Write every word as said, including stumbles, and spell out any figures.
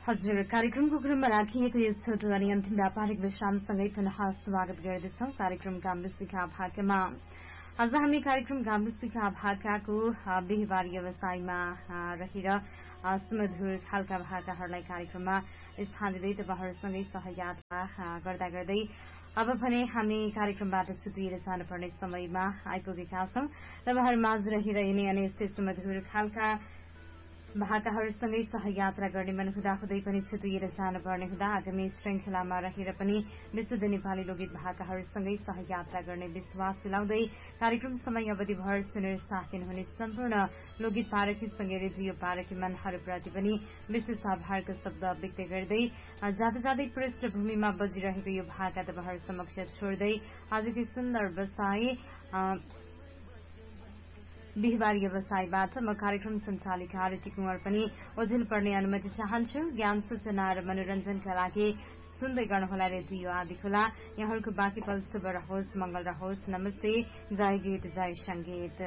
हजुर, कार्यक्रमको क्रममा राखिएको यो छोटो अनि अन्तिम व्यापारिक विश्रामसँगै पुनः स्वागत गर्दछौं कार्यक्रम गाम्बुसिका भाकामा। आज हामी कार्यक्रम गाम्बुसिका भाकाको बिहिबार व्यवसायमा रहेर सुमधुर खालका भाकाहरूलाई कार्यक्रममा स्थान दिँदै तपाईहरूसँगै सहयात्रा गर्दा गर्दै अब भने हामी कार्यक्रमबाट छुटिएर जानुपर्ने समयमा आइपुगेका छौं। तपाईहरू माझ रहेर यिनै अनि यस्तै सुमधुर खालका भाकाहरूसँगै सहयात्रा गर्ने मन हुँदाहुँदै पनि छुटिएर जानुपर्ने हुँदा आगामी श्रृंखलामा रहेर पनि विशुद्ध नेपाली लोकगीत भाकाहरूसँगै सहयात्रा गर्ने विश्वास दिलाउँदै कार्यक्रम समय अवधिभर सुनेर साथ दिनुहुने सम्पूर्ण लोकगीत पारखीसँगै रेडियो पारखी मनहरूप्रति पनि विशेष आभारको शब्द व्यक्त गर्दै जाँदा जाँदै पृष्ठभूमिमा बजिरहेको यो भाका तपाईहरू समक्ष छोड्दै आजको सुन्दर बसाई बिहिबार व्यवसायबाट म कार्यक्रम सञ्चालिका आरती कुँवर पनि ओझेल पर्ने अनुमति चाहन्छु। ज्ञान सूचना र मनोरञ्जनका लागि सुन्दै गर्नुहोला रेडियो आदि खोला। यहाँहरूको बाँकी पल शुभ रहोस्, मंगल रहोस्। नमस्ते। जय गीत जय संगीत।